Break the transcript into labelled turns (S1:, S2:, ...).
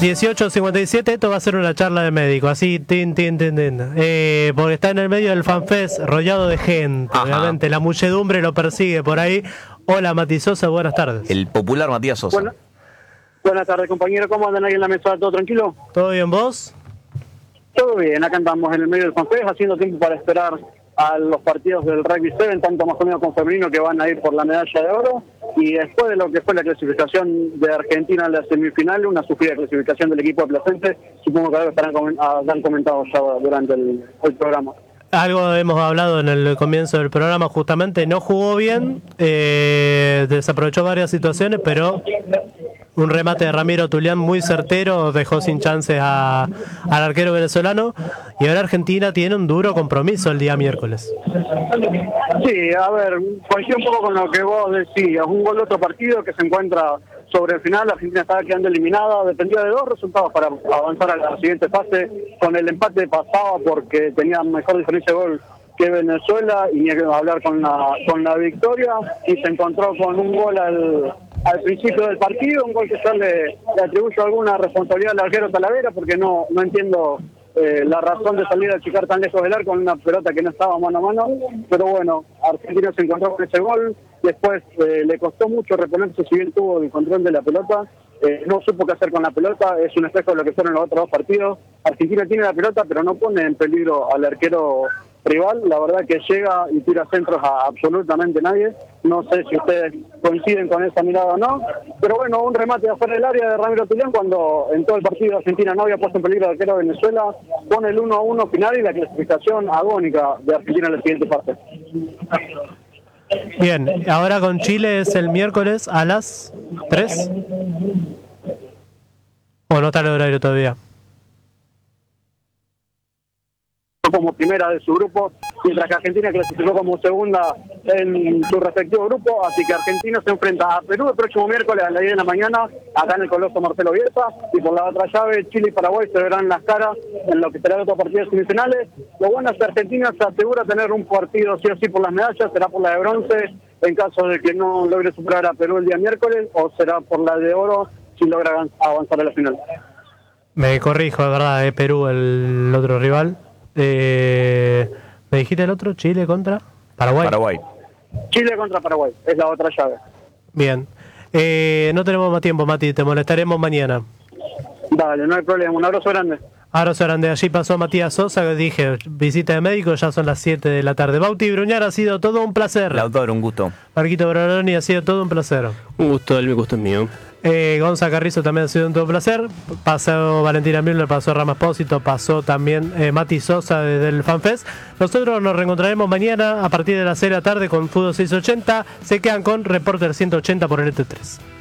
S1: 18:57, esto va a ser una charla de médico, así, porque está en el medio del FanFest, rodeado de gente. Ajá. Obviamente, la muchedumbre lo persigue por ahí. Hola, Mati Sosa, buenas tardes.
S2: El popular Matías Sosa.
S3: Buenas tardes, compañero, ¿cómo andan ahí en la mesa? ¿Todo tranquilo?
S1: ¿Todo bien, vos?
S3: Todo bien, acá andamos en el medio del FanFest, haciendo tiempo para esperar a los partidos del Rugby 7, tanto masculino como femenino, que van a ir por la medalla de oro, y después de lo que fue la clasificación de Argentina en la semifinal, una sufrida clasificación del equipo de Placense, supongo que habrán comentado ya durante el programa.
S1: Algo hemos hablado en el comienzo del programa, justamente no jugó bien, desaprovechó varias situaciones, pero un remate de Ramiro Tulián muy certero dejó sin chances al arquero venezolano, y ahora Argentina tiene un duro compromiso el día miércoles.
S3: Sí, a ver, coincido un poco con lo que vos decías, un gol de otro partido que se encuentra sobre el final. Argentina estaba quedando eliminada, dependía de dos resultados para avanzar a la siguiente fase. Con el empate pasaba porque tenía mejor diferencia de gol que Venezuela, y ni que hablar con la victoria, y se encontró con un gol al principio del partido, un gol que yo le atribuyo alguna responsabilidad al arquero Talavera, porque no entiendo la razón de salir a achicar tan lejos del arco con una pelota que no estaba mano a mano. Pero bueno, Argentina se encontró con ese gol, después le costó mucho reponerse, si bien tuvo el control de la pelota, no supo qué hacer con la pelota. Es un espejo de lo que fueron los otros dos partidos. Argentina tiene la pelota, pero no pone en peligro al arquero rival. La verdad que llega y tira centros a absolutamente nadie. No sé si ustedes coinciden con esa mirada o no, pero bueno, un remate de afuera del área de Ramiro Tulián, cuando en todo el partido Argentina no había puesto en peligro al arquero de Venezuela, pone el 1-1 final y la clasificación agónica de Argentina en la siguiente fase.
S1: Bien, ahora con Chile es el miércoles a las 3. ¿O no está el horario todavía?
S3: Como primera de su grupo, mientras que Argentina clasificó como segunda en su respectivo grupo. Así que Argentina se enfrenta a Perú el próximo miércoles a las 10 de la mañana, acá en el Coloso Marcelo Bielsa, y por la otra llave Chile y Paraguay se verán las caras en lo que será el otro partido de semifinales. Lo bueno es que Argentina se asegura tener un partido sí o sí por las medallas, será por la de bronce en caso de que no logre superar a Perú el día miércoles, o será por la de oro si logra avanzar a la final.
S1: Me corrijo, de verdad, Perú el otro rival. ¿Me dijiste el otro? ¿Chile contra Paraguay?
S3: Chile contra Paraguay, es la otra llave.
S1: Bien. No tenemos más tiempo, Mati, te molestaremos mañana.
S3: Dale, no hay problema, un abrazo grande.
S1: Abrazo grande. Allí pasó Matías Sosa, que dije, visita de médico, ya son las 7 de la tarde. Bauti Bruñar, ha sido todo un placer.
S2: El autor, un gusto.
S1: Marquito Broloni, ha sido todo un placer.
S4: Un gusto, el gusto es mío.
S1: Gonza Carrizo también ha sido todo un placer. Pasó Valentina Müller, pasó Rama Espósito, pasó también Mati Sosa desde el FanFest. Nosotros nos reencontraremos mañana a partir de las 6 de la tarde con Fútbol 680. Se quedan con Reporter 180 por el ET3.